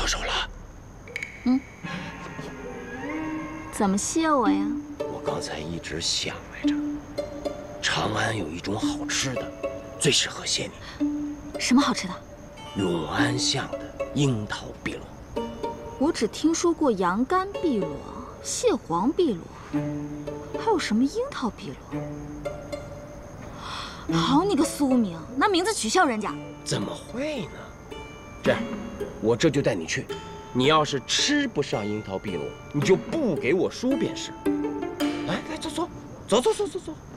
得手了。 嗯，怎么谢我呀？ 我刚才一直想来着，长安有一种好吃的，最适合谢你。 什么好吃的？ 永安巷的樱桃碧螺。 我只听说过羊肝碧螺、蟹黄碧螺，还有什么樱桃碧螺？好你个苏明，那名字取笑人家！ 怎么会呢？这样，我这就带你去。你要是吃不上樱桃碧螺，你就不给我输便是。来，走。